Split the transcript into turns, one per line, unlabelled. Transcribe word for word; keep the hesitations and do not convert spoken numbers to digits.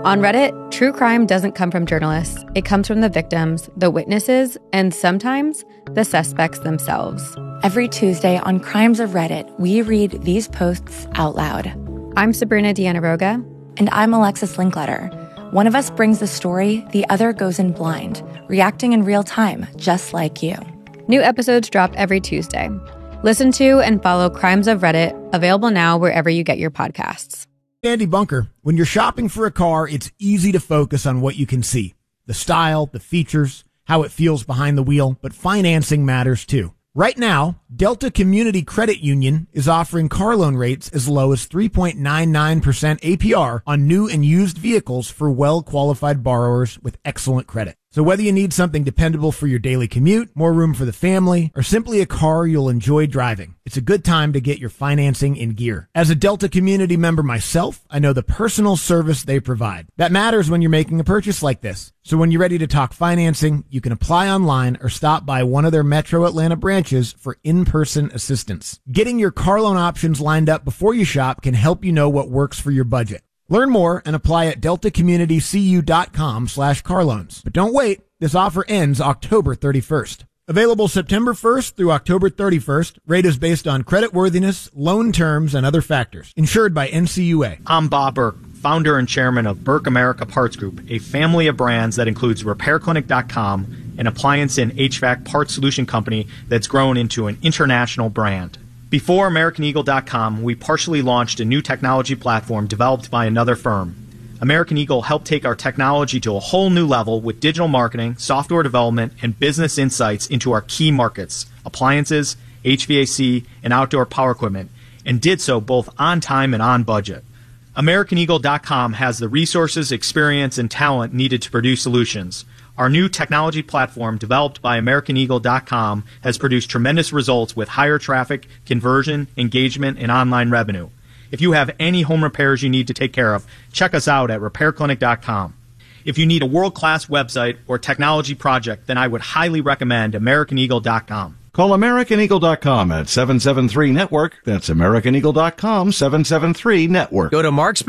On Reddit, true crime doesn't come from journalists. It comes from the victims, the witnesses, and sometimes the suspects themselves.
Every Tuesday on Crimes of Reddit, we read these posts out loud.
I'm Sabrina Dianaroga.
And I'm Alexis Linkletter. One of us brings the story, the other goes in blind, reacting in real time, just like you.
New episodes drop every Tuesday. Listen to and follow Crimes of Reddit, available now wherever you get your podcasts.
Andy Bunker, when you're shopping for a car, it's easy to focus on what you can see. The style, the features, how it feels behind the wheel, but financing matters too. Right now, Delta Community Credit Union is offering car loan rates as low as three point nine nine percent A P R on new and used vehicles for well-qualified borrowers with excellent credit. So whether you need something dependable for your daily commute, more room for the family, or simply a car you'll enjoy driving, it's a good time to get your financing in gear. As a Delta Community member myself, I know the personal service they provide. That matters when you're making a purchase like this. So when you're ready to talk financing, you can apply online or stop by one of their Metro Atlanta branches for in-person assistance. Getting your car loan options lined up before you shop can help you know what works for your budget. Learn more and apply at deltacommunitycu.com slash car loans. But don't wait. This offer ends October thirty-first. Available September first through October thirty-first. Rate is based on creditworthiness, loan terms, and other factors. Insured by N C U A.
I'm Bob Burke, founder and chairman of Burke America Parts Group, a family of brands that includes repair clinic dot com, an appliance and H V A C parts solution company that's grown into an international brand. Before American Eagle dot com, we partially launched a new technology platform developed by another firm. American Eagle helped take our technology to a whole new level with digital marketing, software development, and business insights into our key markets, appliances, H V A C, and outdoor power equipment, and did so both on time and on budget. American Eagle dot com has the resources, experience, and talent needed to produce solutions. Our new technology platform, developed by American Eagle dot com, has produced tremendous results with higher traffic, conversion, engagement, and online revenue. If you have any home repairs you need to take care of, check us out at repair clinic dot com. If you need a world-class website or technology project, then I would highly recommend American Eagle dot com.
Call American Eagle dot com at seven seven three network. That's American Eagle dot com, seven seven three network.
Go to Mark's